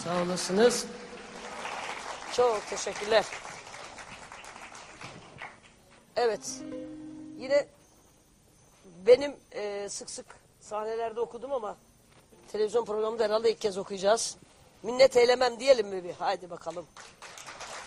Sağ olasınız. Çok teşekkürler. Evet. Yine benim sık sık sahnelerde okudum ama televizyon programında herhalde ilk kez okuyacağız. Minnet eylemem diyelim mi bir? Haydi bakalım.